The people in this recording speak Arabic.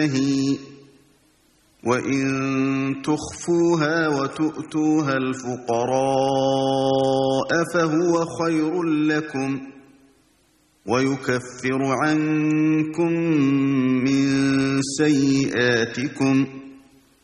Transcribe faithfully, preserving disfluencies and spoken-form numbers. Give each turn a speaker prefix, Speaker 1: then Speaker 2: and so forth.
Speaker 1: منتهي وإن تخفوها وتؤتوها الفقراء فهو خير لكم ويكفر عنكم من سيئاتكم